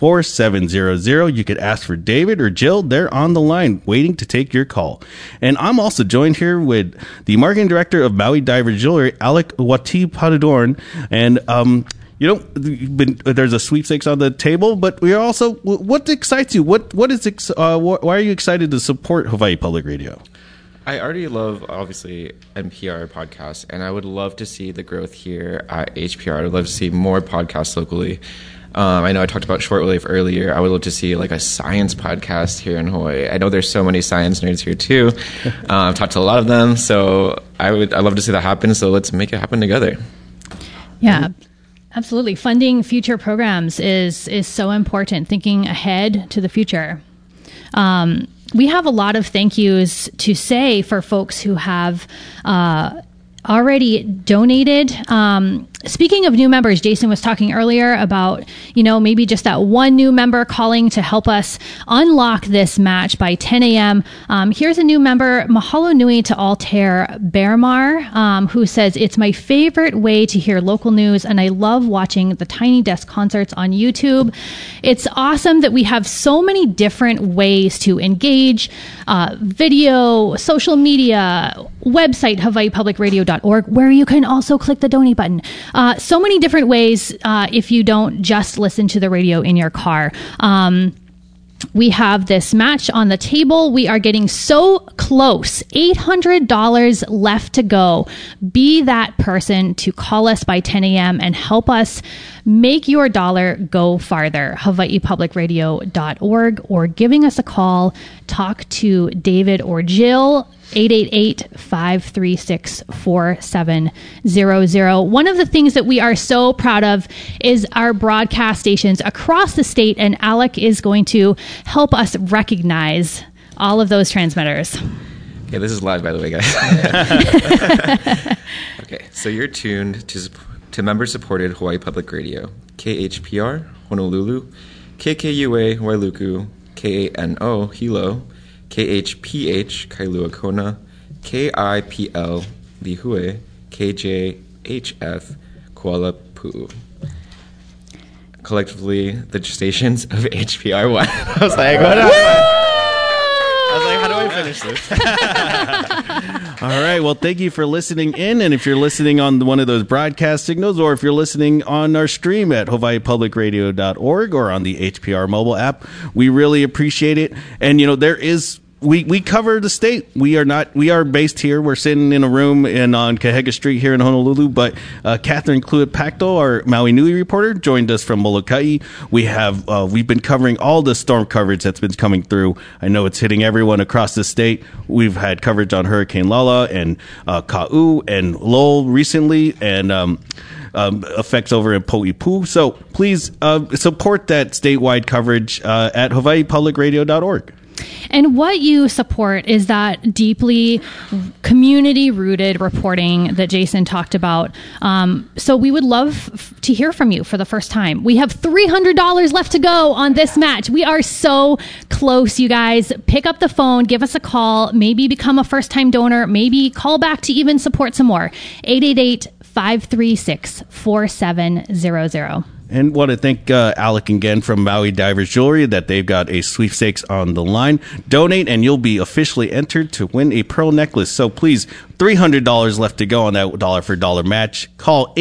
888-536-4700. You could ask for David or Jill. They're on the line waiting to take your call. And I'm also joined here with the marketing director of Maui Diver Jewelry, Alec Wati-Padadorn. And, there's a sweepstakes on the table, but we are also, what excites you? Why are you excited to support Hawaii Public Radio? I already love, obviously, NPR podcasts, and I would love to see the growth here at HPR. I would love to see more podcasts locally. I know I talked about shortwave earlier. I would love to see like a science podcast here in Hawaii. I know there's so many science nerds here too. I've talked to a lot of them, so I'd love to see that happen. So let's make it happen together. Yeah. Absolutely. Funding future programs is so important, thinking ahead to the future. We have a lot of thank yous to say for folks who have already donated. Speaking of new members, Jason was talking earlier about, maybe just that one new member calling to help us unlock this match by 10 a.m. Here's a new member, Mahalo Nui to Altair Bearmar, who says, it's my favorite way to hear local news, and I love watching the Tiny Desk concerts on YouTube. It's awesome that we have so many different ways to engage, video, social media, website, hawaiipublicradio.org, where you can also click the donate button. So many different ways if you don't just listen to the radio in your car. We have this match on the table. We are getting so close. $800 left to go. Be that person to call us by 10 a.m. and help us make your dollar go farther. hawaiipublicradio.org, or giving us a call. Talk to David or Jill. 888-536-4700. One of the things that we are so proud of is our broadcast stations across the state, and Alec is going to help us recognize all of those transmitters. Okay, this is live, by the way, guys. Okay, so you're tuned to member-supported Hawaii Public Radio, KHPR, Honolulu, KKUA, Wailuku, KANO, Hilo, KHPH, Kailua Kona, KIPL, Lihue, KJHF, Kuala Pu'u. Collectively, the stations of HPR1. I was like, what up? How do I finish this? All right. Well, thank you for listening in. And if you're listening on one of those broadcast signals, or if you're listening on our stream at hawaiipublicradio.org or on the HPR mobile app, we really appreciate it. And, there is... We cover the state. We are based here. We're sitting in a room on Kahega Street here in Honolulu, but Catherine Cluitt-Pacto, our Maui Nui reporter, joined us from Molokai. We've been covering all the storm coverage that's been coming through. I know it's hitting everyone across the state. We've had coverage on Hurricane Lala and Ka'u and Lowell recently, and effects over in Poipu. So please support that statewide coverage at hawaiipublicradio.org. And what you support is that deeply community-rooted reporting that Jason talked about. So we would love to hear from you for the first time. We have $300 left to go on this match. We are so close, you guys. Pick up the phone, give us a call, maybe become a first-time donor, maybe call back to even support some more. 888-536-4700. And want to thank Alec again from Maui Divers Jewelry that they've got a sweepstakes on the line. Donate and you'll be officially entered to win a pearl necklace. So please, $300 left to go on that dollar for dollar match. Call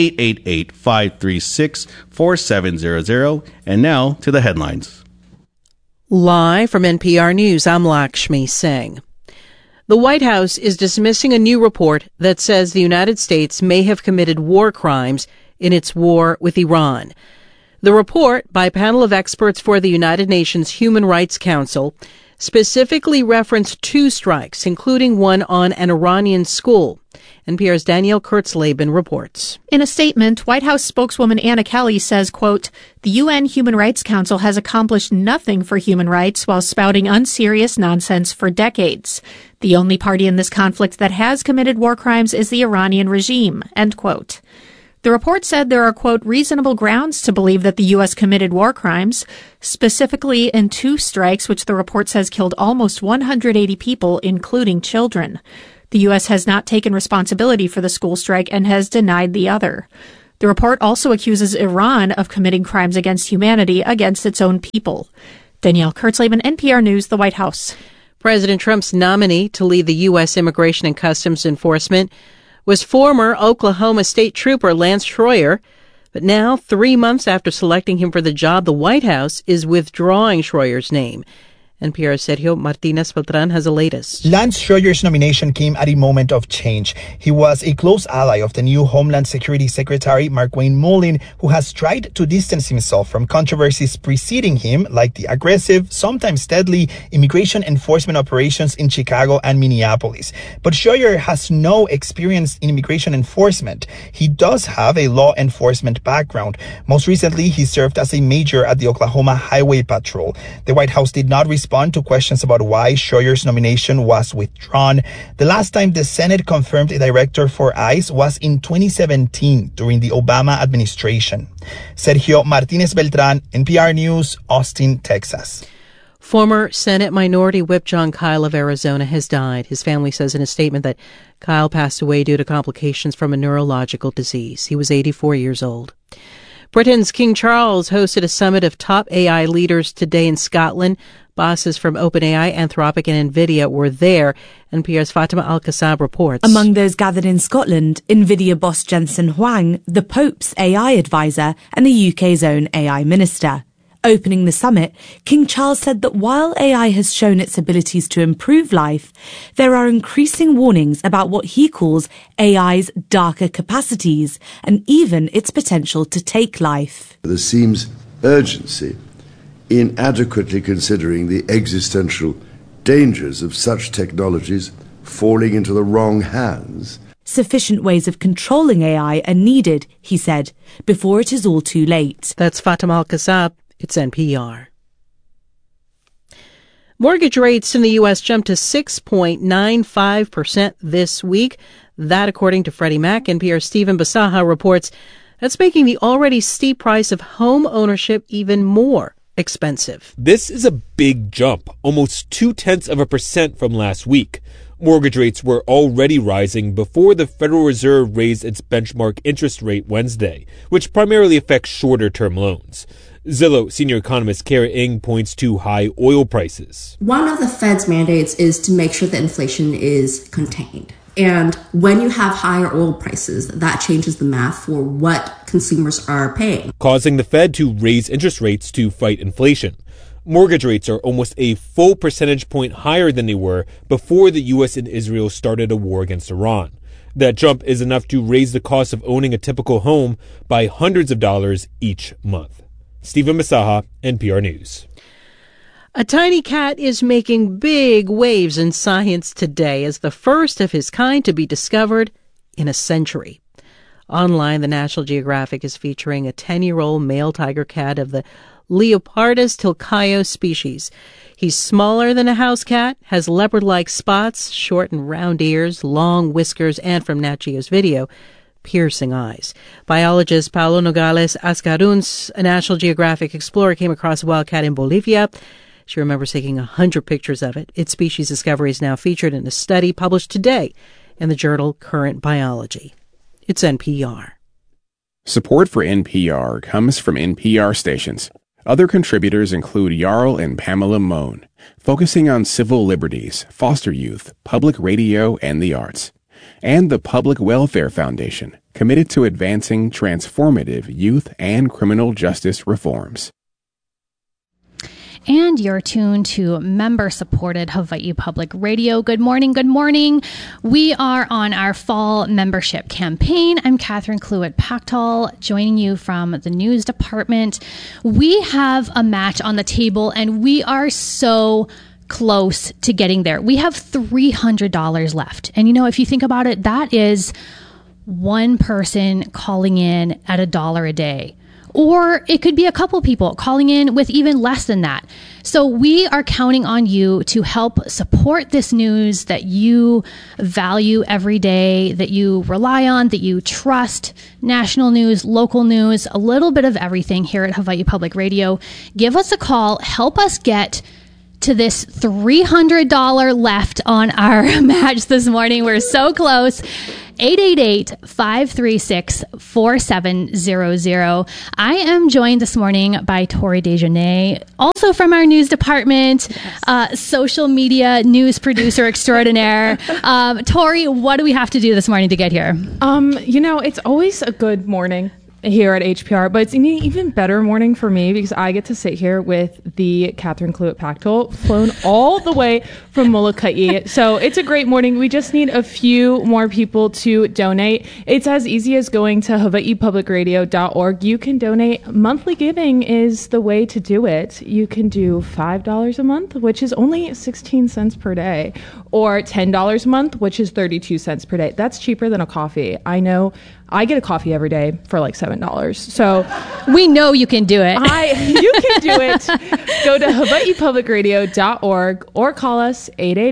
888-536-4700. And now to the headlines. Live from NPR News, I'm Lakshmi Singh. The White House is dismissing a new report that says the United States may have committed war crimes in its war with Iran. The report, by a panel of experts for the United Nations Human Rights Council, specifically referenced 2 strikes, including one on an Iranian school. NPR's Danielle Kurtzleben reports. In a statement, White House spokeswoman Anna Kelly says, quote, "The UN Human Rights Council has accomplished nothing for human rights while spouting unserious nonsense for decades. The only party in this conflict that has committed war crimes is the Iranian regime," end quote. The report said there are, quote, "reasonable grounds to believe that the U.S. committed war crimes, specifically in 2 strikes, which the report says killed almost 180 people, including children. The U.S. has not taken responsibility for the school strike and has denied the other. The report also accuses Iran of committing crimes against humanity against its own people. Danielle Kurtzleben, NPR News, the White House. President Trump's nominee to lead the U.S. Immigration and Customs Enforcement was former Oklahoma State Trooper Lance Schroyer. But now, 3 months after selecting him for the job, the White House is withdrawing Schroyer's name. NPR's Sergio Martinez Beltran has the latest. Lance Schroyer's nomination came at a moment of change. He was a close ally of the new Homeland Security Secretary Markwayne Mullin, who has tried to distance himself from controversies preceding him, like the aggressive, sometimes deadly, immigration enforcement operations in Chicago and Minneapolis. But Schroyer has no experience in immigration enforcement. He does have a law enforcement background. Most recently, he served as a major at the Oklahoma Highway Patrol. The White House did not respond to questions about why Schroyer's nomination was withdrawn. The last time the Senate confirmed a director for ICE was in 2017 during the Obama administration. Sergio Martinez Beltran, NPR News, Austin, Texas. Former Senate Minority Whip John Kyle of Arizona has died. His family says in a statement that Kyle passed away due to complications from a neurological disease. He was 84 years old. Britain's King Charles hosted a summit of top AI leaders today in Scotland. Bosses from OpenAI, Anthropic, and NVIDIA were there. NPR's Fatima Al-Kassab reports. Among those gathered in Scotland, NVIDIA boss Jensen Huang, the Pope's AI advisor, and the UK's own AI minister. Opening the summit, King Charles said that while AI has shown its abilities to improve life, there are increasing warnings about what he calls AI's darker capacities and even its potential to take life. There seems urgency in adequately considering the existential dangers of such technologies falling into the wrong hands. Sufficient ways of controlling AI are needed, he said, before it is all too late. That's Fatima Al-Kassab. It's NPR. Mortgage rates in the U.S. jumped to 6.95% this week. That, according to Freddie Mac. NPR's Stephen Basaha reports that's making the already steep price of home ownership even more expensive. This is a big jump, almost 0.2% from last week. Mortgage rates were already rising before the Federal Reserve raised its benchmark interest rate Wednesday, which primarily affects shorter-term loans. Zillow senior economist Kara Ng points to high oil prices. One of the Fed's mandates is to make sure that inflation is contained. And when you have higher oil prices, that changes the math for what consumers are paying, causing the Fed to raise interest rates to fight inflation. Mortgage rates are almost a full percentage point higher than they were before the U.S. and Israel started a war against Iran. That jump is enough to raise the cost of owning a typical home by hundreds of dollars each month. Stephen Basaha, NPR News. A tiny cat is making big waves in science today as the first of his kind to be discovered in a century. Online, the National Geographic is featuring a 10-year-old male tiger cat of the Leopardus tilcaio species. He's smaller than a house cat, has leopard-like spots, short and round ears, long whiskers, and from Nat Geo's video, piercing eyes. Biologist Paulo Nogales Ascarun's National Geographic explorer came across a wildcat in Bolivia. She remembers taking 100 pictures of it. Its species discovery is now featured in a study published today in the journal Current Biology. It's NPR. Support for NPR comes from NPR stations. Other contributors include Jarl and Pamela Mohn, focusing on civil liberties, foster youth, public radio, and the arts. And the Public Welfare Foundation, committed to advancing transformative youth and criminal justice reforms. And you're tuned to member-supported Hawaii Public Radio. Good morning, good morning. We are on our fall membership campaign. I'm Catherine Cluett-Pactal, joining you from the news department. We have a match on the table, and we are so close to getting there. We have $300 left. And you know, if you think about it, that is one person calling in at $1 a day. Or it could be a couple people calling in with even less than that. So we are counting on you to help support this news that you value every day, that you rely on, that you trust. National news, local news, a little bit of everything here at Hawaii Public Radio. Give us a call. Help us get to this $300 left on our match this morning. We're so close. 888-536-4700. I am joined this morning by Tori Desjardins, also from our news department, social media news producer extraordinaire. Tori, what do we have to do this morning to get here? It's always a good morning here at HPR, but it's an even better morning for me because I get to sit here with the Catherine Cluett-Pactel, flown all the way from Molokai. So it's a great morning. We just need a few more people to donate. It's as easy as going to hawaiipublicradio.org. You can donate. Monthly giving is the way to do it. You can do $5 a month, which is only 16 cents per day, or $10 a month, which is 32 cents per day. That's cheaper than a coffee. I know. I get a coffee every day for like $7. So we know you can do it. You can do it. Go to hawaiipublicradio.org or call us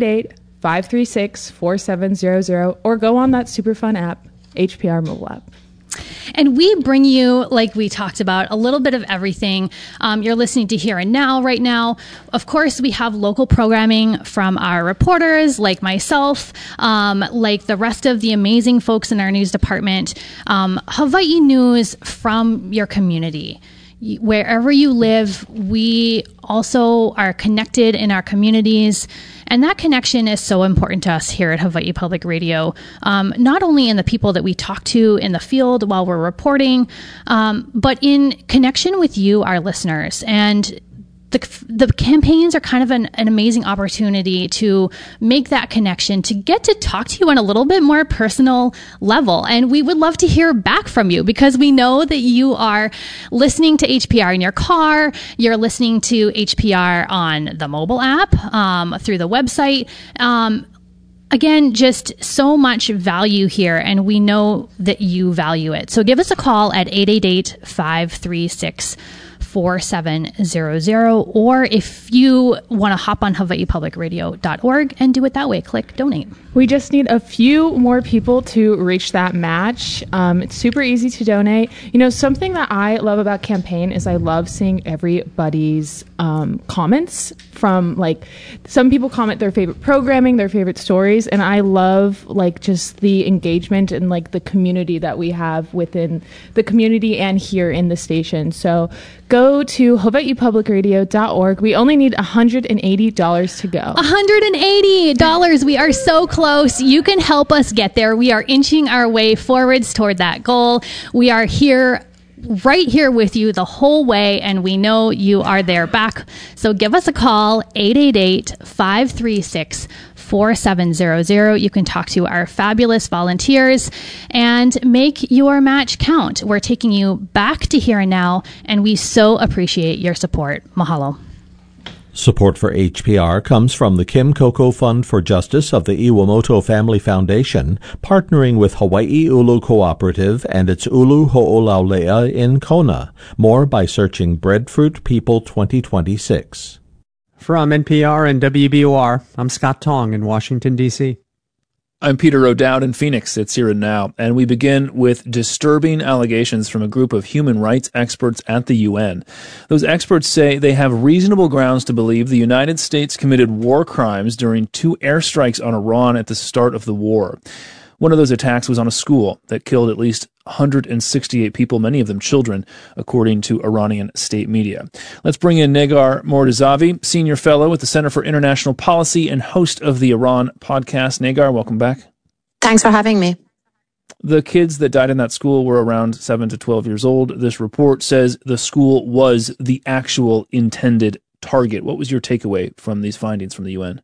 888-536-4700 or go on that super fun app, HPR mobile app. And we bring you, like we talked about, a little bit of everything. You're listening to Here and Now right now. Of course, we have local programming from our reporters, like myself, like the rest of the amazing folks in our news department. Hawaii news from your community. Wherever you live, we also are connected in our communities. And that connection is so important to us here at Hawaii Public Radio, not only in the people that we talk to in the field while we're reporting, but in connection with you, our listeners. And the campaigns are kind of an amazing opportunity to make that connection, to get to talk to you on a little bit more personal level. And we would love to hear back from you because we know that you are listening to HPR in your car. You're listening to HPR on the mobile app, through the website. Again, just so much value here, and we know that you value it. So give us a call at 888-536-4700, or if you want to hop on hawaiipublicradio.org and do it that way, click donate. We just need a few more people to reach that match. It's super easy to donate. Something that I love about campaign is I love seeing everybody's comments from, like, some people comment their favorite programming, their favorite stories, and I love just the engagement and the community that we have within the community and here in the station. So go to hawaiipublicradio.org. We only need $180 to go. $180. We are so close. You can help us get there. We are inching our way forwards toward that goal. We are here, right here with you the whole way, and we know you are there back. So give us a call, 888-536-4700. You can talk to our fabulous volunteers and make your match count. We're taking you back to Here and Now, and we so appreciate your support. Mahalo. Support for HPR comes from the Kim Koko Fund for Justice of the Iwamoto Family Foundation, partnering with Hawaii Ulu Cooperative and its Ulu Ho'olaulea in Kona. More by searching Breadfruit People 2026. From NPR and WBOR, I'm Scott Tong in Washington, D.C. I'm Peter O'Dowd in Phoenix. It's Here and Now, and we begin with disturbing allegations from a group of human rights experts at the UN. Those experts say they have reasonable grounds to believe the United States committed war crimes during 2 airstrikes on Iran at the start of the war. One of those attacks was on a school that killed at least 168 people, many of them children, according to Iranian state media. Let's bring in Negar Mortazavi, senior fellow at the Center for International Policy and host of the Iran podcast. Negar, welcome back. Thanks for having me. The kids that died in that school were around 7 to 12 years old. This report says the school was the actual intended target. What was your takeaway from these findings from the UN?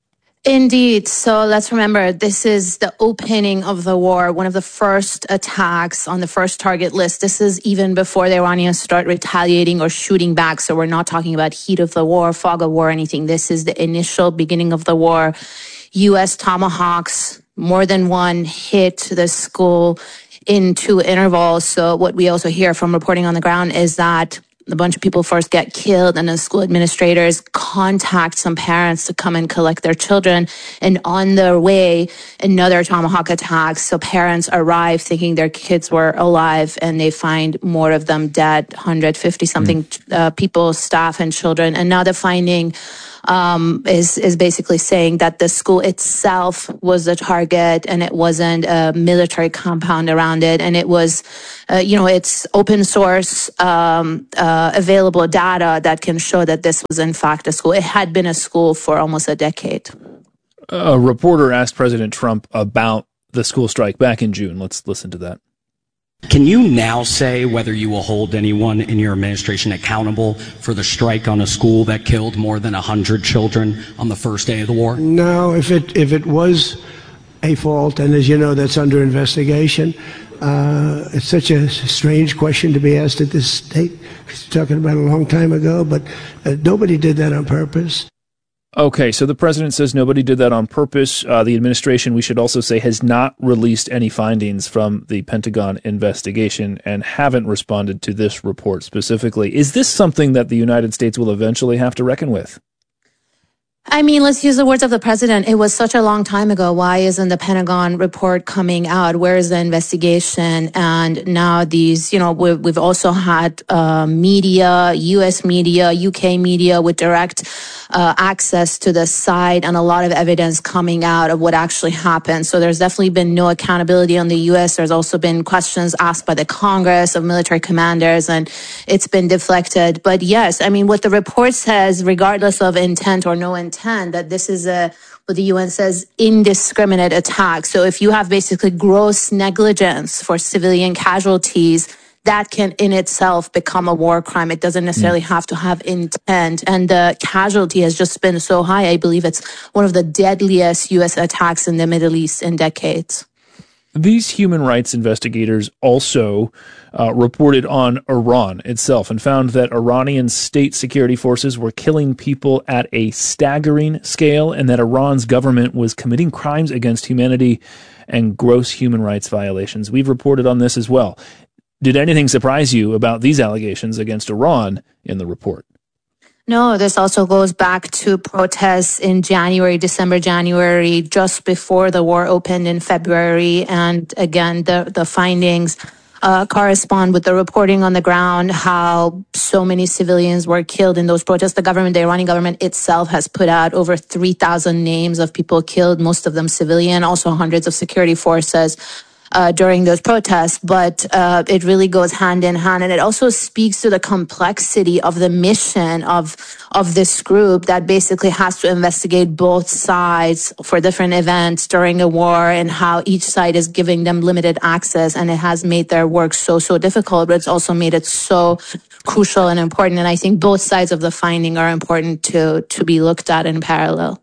Indeed. So let's remember, this is the opening of the war, one of the first attacks on the first target list. This is even before the Iranians start retaliating or shooting back. So we're not talking about heat of the war, fog of war, anything. This is the initial beginning of the war. U.S. Tomahawks, more than one, hit the school in 2 intervals. So what we also hear from reporting on the ground is that a bunch of people first get killed and the school administrators contact some parents to come and collect their children. And on their way, another Tomahawk attack. So parents arrive thinking their kids were alive and they find more of them dead, 150 something people, staff and children. Another finding is basically saying that the school itself was the target and it wasn't a military compound around it. And it was, it's open source, available data that can show that this was in fact a school. It had been a school for almost a decade. A reporter asked President Trump about the school strike back in June. Let's listen to that. Can you now say whether you will hold anyone in your administration accountable for the strike on a school that killed more than 100 children on the first day of the war? No, if it was a fault, and as you know, that's under investigation. It's such a strange question to be asked at this state. You're talking about a long time ago, but nobody did that on purpose. Okay, so the president says nobody did that on purpose. The administration, we should also say, has not released any findings from the Pentagon investigation and haven't responded to this report specifically. Is this something that the United States will eventually have to reckon with? I mean, let's use the words of the president. It was such a long time ago. Why isn't the Pentagon report coming out? Where is the investigation? And now these, we've also had media, U.S. media, UK media with direct access to the site and a lot of evidence coming out of what actually happened. So there's definitely been no accountability on the U.S. There's also been questions asked by the Congress of military commanders, and it's been deflected. But yes, I mean, what the report says, regardless of intent or no intent, that this is what the UN says, indiscriminate attack. So if you have basically gross negligence for civilian casualties, that can in itself become a war crime. It doesn't necessarily have to have intent. And the casualty has just been so high. I believe it's one of the deadliest U.S. attacks in the Middle East in decades. These human rights investigators also reported on Iran itself and found that Iranian state security forces were killing people at a staggering scale and that Iran's government was committing crimes against humanity and gross human rights violations. We've reported on this as well. Did anything surprise you about these allegations against Iran in the report? No, this also goes back to protests in December, January, just before the war opened in February. And again, the findings correspond with the reporting on the ground, how so many civilians were killed in those protests. The Iranian government itself has put out over 3,000 names of people killed, most of them civilian, also hundreds of security forces during those protests, but it really goes hand in hand. And it also speaks to the complexity of the mission of this group that basically has to investigate both sides for different events during a war and how each side is giving them limited access. And it has made their work so difficult, but it's also made it so crucial and important. And I think both sides of the finding are important to be looked at in parallel.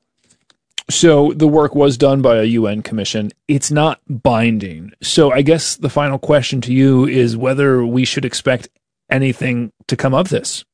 So the work was done by a UN commission. It's not binding. So I guess the final question to you is whether we should expect anything to come of this.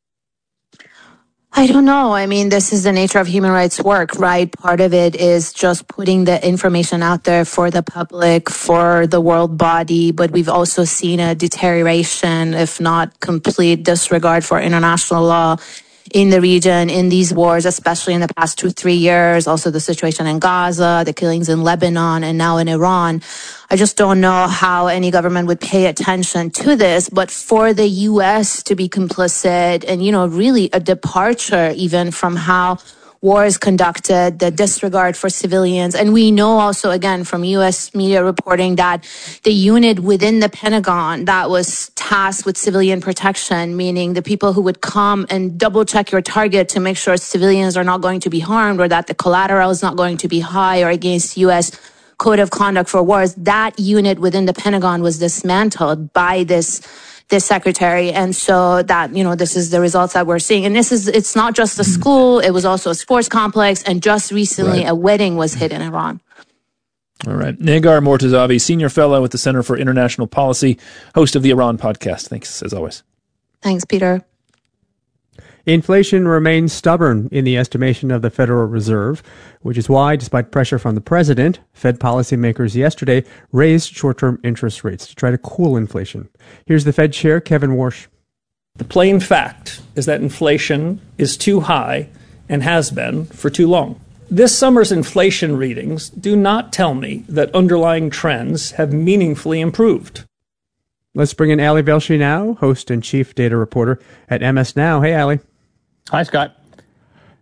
I don't know. I mean, this is the nature of human rights work, right? Part of it is just putting the information out there for the public, for the world body. But we've also seen a deterioration, if not complete disregard for international law in the region, in these wars, especially in the past 2-3 years. Also the situation in Gaza, the killings in Lebanon, and now in Iran. I just don't know how any government would pay attention to this, but for the U.S. to be complicit and, really a departure even from how war is conducted, the disregard for civilians. And we know also, again, from U.S. media reporting that the unit within the Pentagon that was tasked with civilian protection, meaning the people who would come and double check your target to make sure civilians are not going to be harmed or that the collateral is not going to be high or against U.S. Code of Conduct for Wars, that unit within the Pentagon was dismantled by this secretary. And so that, this is the results that we're seeing. And it's not just a school, it was also a sports complex. And just recently, a wedding was hit in Iran. All right. Negar Mortazavi, Senior Fellow at the Center for International Policy, host of the Iran podcast. Thanks, as always. Thanks, Peter. Inflation remains stubborn in the estimation of the Federal Reserve, which is why, despite pressure from the president, Fed policymakers yesterday raised short-term interest rates to try to cool inflation. Here's the Fed chair, Kevin Warsh. The plain fact is that inflation is too high and has been for too long. This summer's inflation readings do not tell me that underlying trends have meaningfully improved. Let's bring in Ali Velshi now, host and chief data reporter at MS Now. Hey, Ali. Hi, Scott.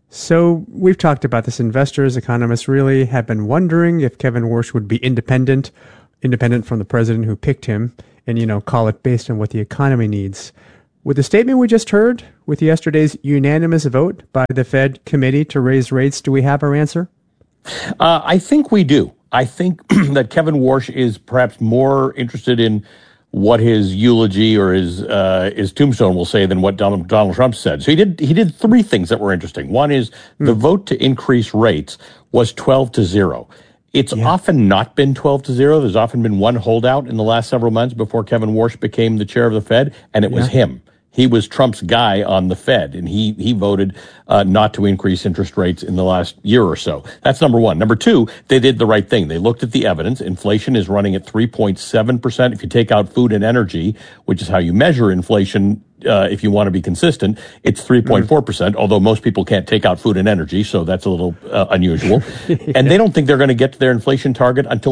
So we've talked about this. Investors, economists really have been wondering if Kevin Warsh would be independent from the president who picked him and, call it based on what the economy needs. With the statement we just heard, with yesterday's unanimous vote by the Fed committee to raise rates, do we have our answer? I think we do. I think that Kevin Warsh is perhaps more interested in what his eulogy or his tombstone will say than what Donald Trump said. So he did three things that were interesting. One is the vote to increase rates was 12-0. It's often not been 12-0. There's often been one holdout in the last several months before Kevin Warsh became the chair of the Fed, and it was him. He was Trump's guy on the Fed, and he voted not to increase interest rates in the last year or so. That's number one. Number two, they did the right thing. They looked at the evidence. Inflation is running at 3.7%. If you take out food and energy, which is how you measure inflation, if you want to be consistent, it's 3.4%, although most people can't take out food and energy, so that's a little unusual. And they don't think they're going to get to their inflation target until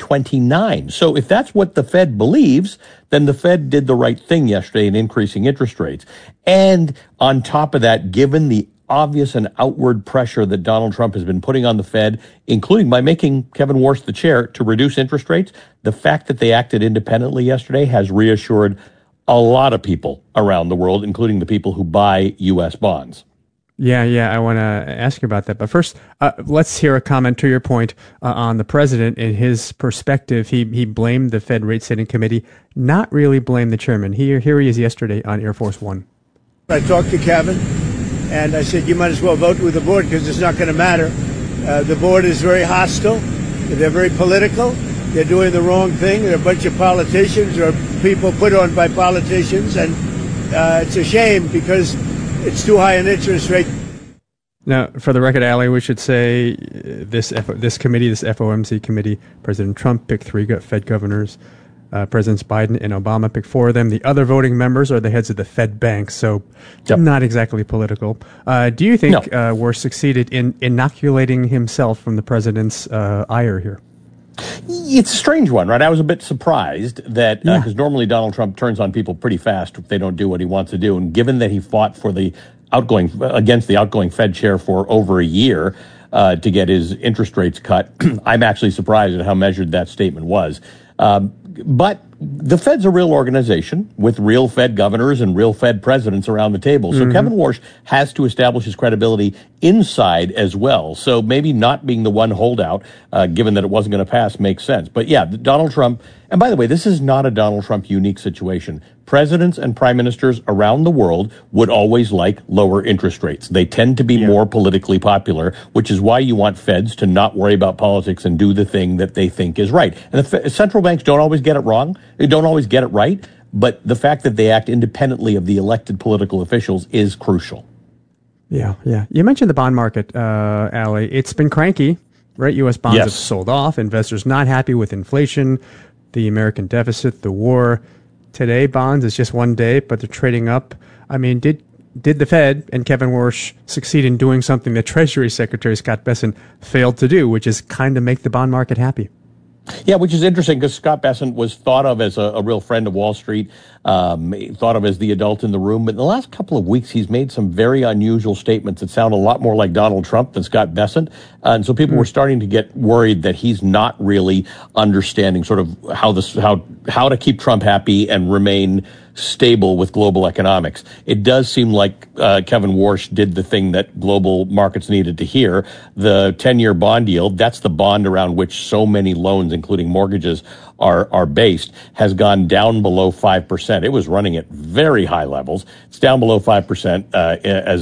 2029. So if that's what the Fed believes, then the Fed did the right thing yesterday in increasing interest rates. And on top of that, given the obvious and outward pressure that Donald Trump has been putting on the Fed, including by making Kevin Warsh the chair to reduce interest rates, the fact that they acted independently yesterday has reassured a lot of people around the world, including the people who buy U.S. bonds. Yeah, I want to ask you about that. But first, let's hear a comment to your point on the president. In his perspective, he blamed the Fed rate setting committee, not really blamed the chairman. Here he is yesterday on Air Force One. I talked to Kevin, and I said, you might as well vote with the board because it's not going to matter. The board is very hostile. They're very political. They're doing the wrong thing. They're a bunch of politicians or people put on by politicians, and it's a shame because it's too high an interest rate. Now, for the record, Ali, we should say this committee, this FOMC committee, President Trump picked 3 Fed governors. Presidents Biden and Obama picked 4 of them. The other voting members are the heads of the Fed banks, so not exactly political. Do you think Warsh succeeded in inoculating himself from the president's ire here? It's a strange one, right? I was a bit surprised that, because normally Donald Trump turns on people pretty fast if they don't do what he wants to do. And given that he fought for against the outgoing Fed chair for over a year to get his interest rates cut, I'm actually surprised at how measured that statement was. But the Fed's a real organization with real Fed governors and real Fed presidents around the table. So Kevin Warsh has to establish his credibility inside as well. So maybe not being the one holdout, given that it wasn't going to pass, makes sense. But yeah, Donald Trump, and by the way, this is not a Donald Trump unique situation. Presidents and prime ministers around the world would always like lower interest rates. They tend to be more politically popular, which is why you want Feds to not worry about politics and do the thing that they think is right. And the central banks don't always get it wrong. They don't always get it right. But the fact that they act independently of the elected political officials is crucial. Yeah. You mentioned the bond market, Ali. It's been cranky, right? U.S. bonds have sold off. Investors not happy with inflation, the American deficit, the war. Today, bonds is just one day, but they're trading up. I mean, did the Fed and Kevin Warsh succeed in doing something that Treasury Secretary Scott Bessent failed to do, which is kind of make the bond market happy? Yeah, which is interesting because Scott Bessent was thought of as a real friend of Wall Street, thought of as the adult in the room. But in the last couple of weeks, he's made some very unusual statements that sound a lot more like Donald Trump than Scott Bessent. And so people were starting to get worried that he's not really understanding sort of how to keep Trump happy and remain stable with global economics. It does seem like Kevin Warsh did the thing that global markets needed to hear. The 10-year bond yield, that's the bond around which so many loans, including mortgages, are based, has gone down below 5%. It was running at very high levels. It's down below 5% as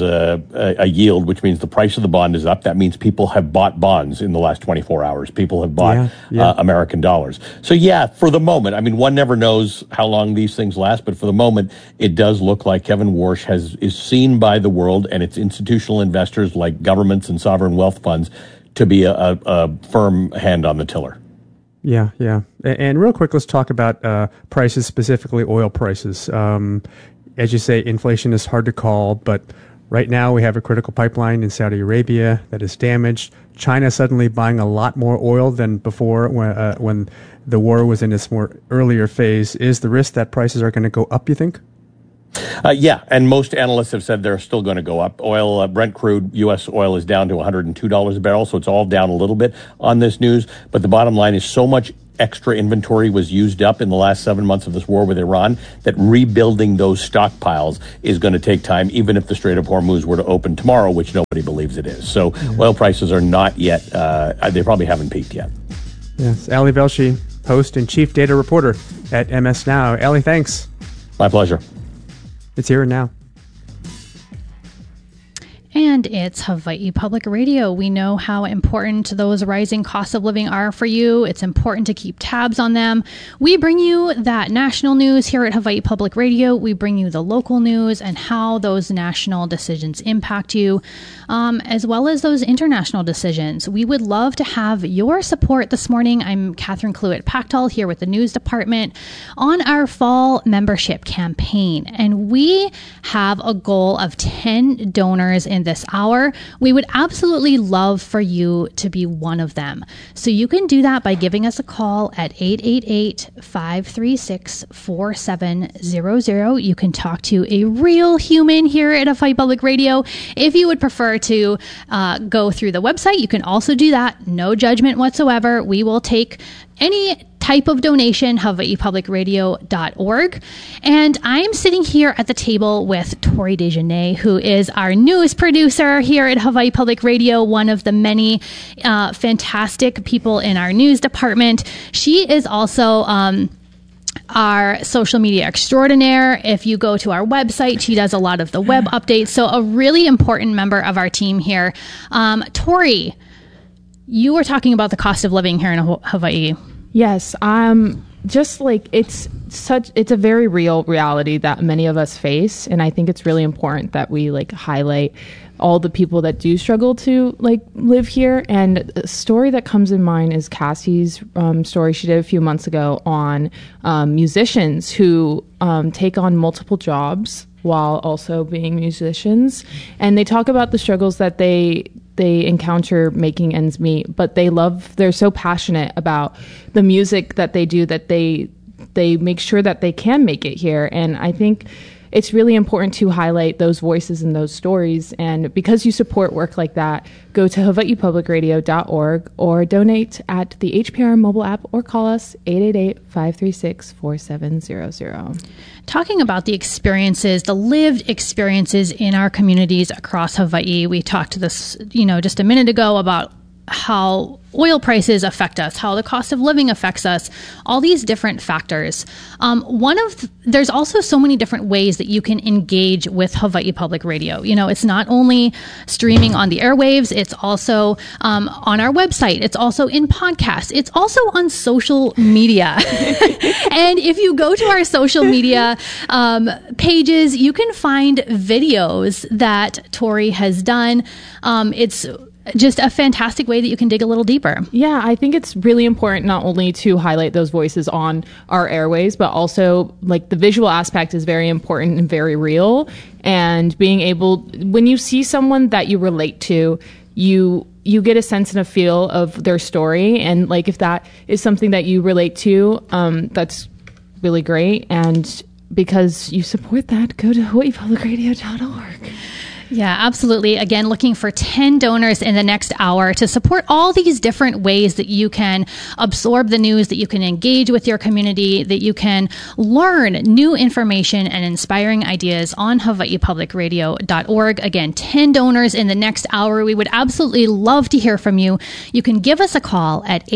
a yield, which means the price of the bond is up. That means people have bought bonds in the last 24 hours. People have bought American dollars. So yeah, for the moment, I mean, one never knows how long these things last, but for the moment, it does look like Kevin Warsh is seen by the world and its institutional investors like governments and sovereign wealth funds to be a firm hand on the tiller. Yeah. And real quick, let's talk about prices, specifically oil prices. As you say, inflation is hard to call, but right now we have a critical pipeline in Saudi Arabia that is damaged. China suddenly buying a lot more oil than before when the war was in its more earlier phase. Is the risk that prices are going to go up, you think? Yeah, and most analysts have said they're still going to go up. Oil, Brent crude, U.S. oil is down to $102 a barrel, so it's all down a little bit on this news. But the bottom line is so much extra inventory was used up in the last 7 months of this war with Iran that rebuilding those stockpiles is going to take time, even if the Strait of Hormuz were to open tomorrow, which nobody believes it is. So oil prices are not yet, they probably haven't peaked yet. Yes, Ali Velshi, host and chief data reporter at MS Now. Ali, thanks. My pleasure. It's Here and Now. And it's Hawaii Public Radio. We know how important those rising costs of living are for you. It's important to keep tabs on them. We bring you that national news here at Hawaii Public Radio. We bring you the local news and how those national decisions impact you, as well as those international decisions. We would love to have your support this morning. I'm Catherine Cluett-Pactel here with the news department on our fall membership campaign. And we have a goal of 10 donors in this hour. We would absolutely love for you to be one of them. So you can do that by giving us a call at 888-536-4700. You can talk to a real human here at Hawaii Public Radio. If you would prefer to go through the website, you can also do that. No judgment whatsoever. We will take any type of donation, hawaiipublicradio.org. And I'm sitting here at the table with Tori Dejanay, who is our news producer here at Hawaii Public Radio, one of the many fantastic people in our news department. She is also our social media extraordinaire. If you go to our website, she does a lot of the web updates. So a really important member of our team here. Tori, you were talking about the cost of living here in Hawaii. Yes, just like it's a very real reality that many of us face, and I think it's really important that we highlight all the people that do struggle to live here. And a story that comes in mind is Cassie's story she did a few months ago on musicians who take on multiple jobs while also being musicians, and they talk about the struggles that they encounter making ends meet, but they're so passionate about the music that they do that they make sure that they can make it here. And I think it's really important to highlight those voices and those stories. And because you support work like that, go to hawaiipublicradio.org or donate at the HPR mobile app or call us 888-536-4700. Talking about the experiences, the lived experiences in our communities across Hawaii. We talked to this, just a minute ago about how oil prices affect us, how the cost of living affects us, all these different factors. There's also so many different ways that you can engage with Hawaii Public Radio. It's not only streaming on the airwaves, it's also on our website. It's also in podcasts. It's also on social media. And if you go to our social media pages, you can find videos that Tori has done. It's just a fantastic way that you can dig a little deeper. Yeah, I think it's really important not only to highlight those voices on our airways, but also the visual aspect is very important and very real. And being able, when you see someone that you relate to, you get a sense and a feel of their story. And if that is something that you relate to, that's really great. And because you support that, go to hawaiipublicradio.org. Yeah, absolutely. Again, looking for 10 donors in the next hour to support all these different ways that you can absorb the news, that you can engage with your community, that you can learn new information and inspiring ideas on hawaiipublicradio.org. Again, 10 donors in the next hour. We would absolutely love to hear from you. You can give us a call at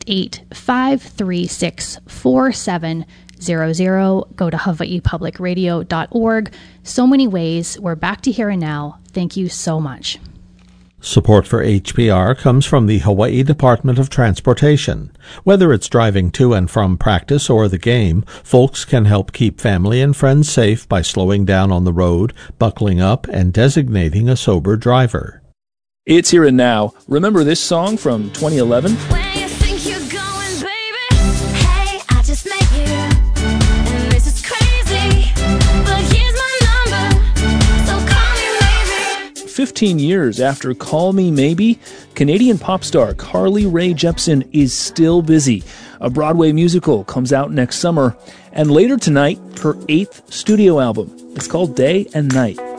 888-536-4700. Go to hawaiipublicradio.org. So many ways. We're back to Here and Now. Thank you so much. Support for HPR comes from the Hawaii Department of Transportation. Whether it's driving to and from practice or the game, folks can help keep family and friends safe by slowing down on the road, buckling up, and designating a sober driver. It's Here and Now. Remember this song from 2011? 15 years after Call Me Maybe, Canadian pop star Carly Rae Jepsen is still busy. A Broadway musical comes out next summer, and later tonight, her 8th studio album. It's called Day and Night.